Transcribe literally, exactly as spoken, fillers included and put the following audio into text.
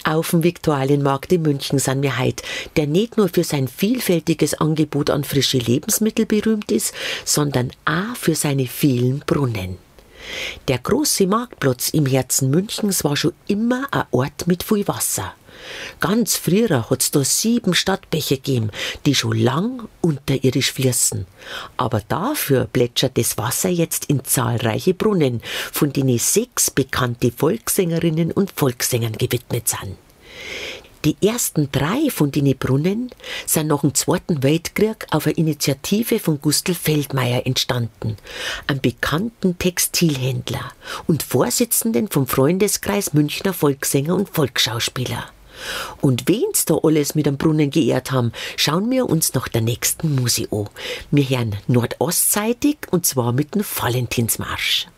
Auf dem Viktualienmarkt in München sind wir heute, der nicht nur für sein vielfältiges Angebot an frische Lebensmittel berühmt ist, sondern auch für seine vielen Brunnen. Der große Marktplatz im Herzen Münchens war schon immer ein Ort mit viel Wasser. Ganz früher hat's da sieben Stadtbäche gegeben, die schon lang unterirdisch fließen. Aber dafür plätschert das Wasser jetzt in zahlreiche Brunnen, von denen sechs bekannte Volkssängerinnen und Volkssängern gewidmet sind. Die ersten drei von den Brunnen sind nach dem Zweiten Weltkrieg auf eine Initiative von Gustl Feldmeier entstanden, einem bekannten Textilhändler und Vorsitzenden vom Freundeskreis Münchner Volkssänger und Volksschauspieler. Und wen's da alles mit einem Brunnen geehrt haben, schauen wir uns nach der nächsten Musik an. Wir hören nordostseitig und zwar mit dem Valentinsmarsch.